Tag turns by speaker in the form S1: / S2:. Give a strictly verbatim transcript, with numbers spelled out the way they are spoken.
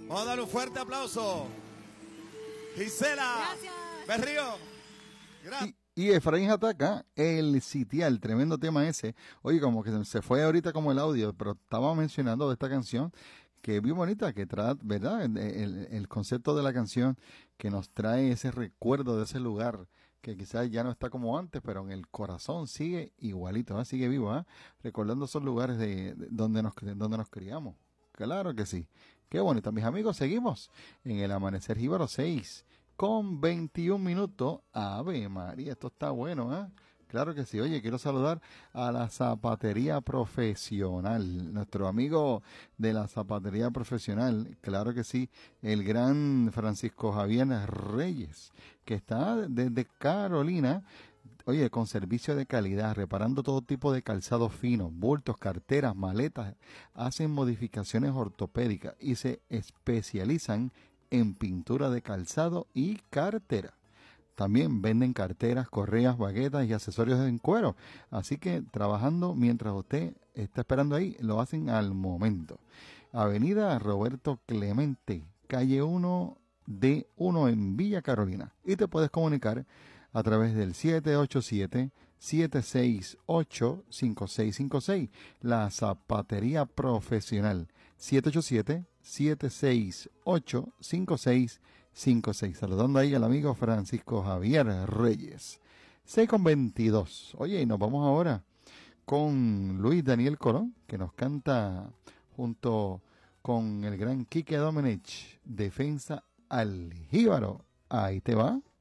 S1: Vamos a dar un fuerte aplauso. Gisela.
S2: Gracias.
S1: Berrío. Gracias.
S3: Y, y Efraín ataca el sitial, tremendo tema ese. Oye, como que se fue ahorita como el audio, pero estaba mencionando de esta canción que es bien bonita, que trae, ¿verdad? El, el, el concepto de la canción que nos trae ese recuerdo de ese lugar que quizás ya no está como antes, pero en el corazón sigue igualito, ¿eh? Sigue vivo, ¿eh? Recordando esos lugares de, de donde nos donde nos criamos. Claro que sí. Qué bonito, mis amigos. Seguimos en el Amanecer Jíbaro seis con veintiún minutos. Ave María, esto está bueno, ¿eh? Claro que sí. Oye, quiero saludar a la Zapatería Profesional, nuestro amigo de la Zapatería Profesional, claro que sí, el gran Francisco Javier Reyes, que está desde Carolina, oye, con servicio de calidad, reparando todo tipo de calzado fino, bultos, carteras, maletas, hacen modificaciones ortopédicas y se especializan en pintura de calzado y cartera. También venden carteras, correas, baguetas y accesorios en cuero. Así que trabajando mientras usted está esperando ahí, lo hacen al momento. Avenida Roberto Clemente, calle uno D uno en Villa Carolina. Y te puedes comunicar a través del siete ocho siete, siete seis ocho, cinco seis cinco seis. La Zapatería Profesional. siete ocho siete, siete seis ocho, cinco seis cinco seis. Saludando ahí al amigo Francisco Javier Reyes. seis con veintidós. Oye, y nos vamos ahora con Luis Daniel Colón, que nos canta junto con el gran Quique Domenech, Defensa al Jíbaro. Ahí te va.